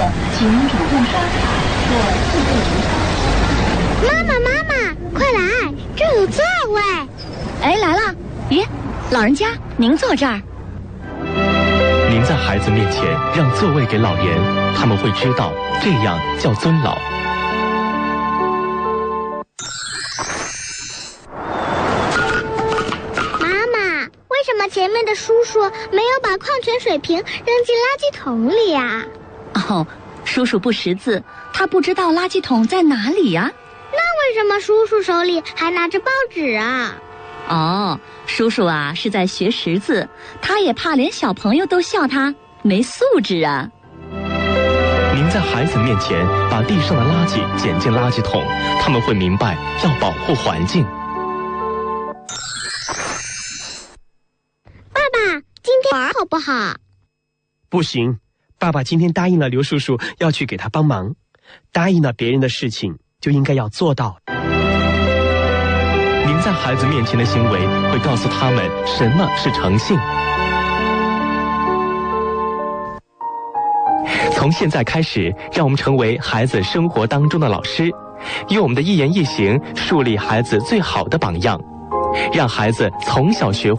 请主动刷卡或自备领卡。 妈妈，快来，这有座位。 哎，来了！咦，老人家，您坐这儿。 您在孩子面前让座位给老人，他们会知道这样叫尊老。 为什么前面的叔叔没有把矿泉水瓶扔进垃圾桶里呀？ 哦，叔叔不识字，他不知道垃圾桶在哪里呀。 那为什么叔叔手里还拿着报纸啊？ 哦，叔叔啊是在学识字，他也怕连小朋友都笑他没素质啊。 您在孩子面前把地上的垃圾捡进垃圾桶，他们会明白要保护环境。 今天玩好不好？ 不行，爸爸今天答应了刘叔叔要去给他帮忙，答应了别人的事情就应该要做到。 您在孩子面前的行为会告诉他们什么是诚信。从现在开始，让我们成为孩子生活当中的老师，用我们的一言一行树立孩子最好的榜样，让孩子从小学会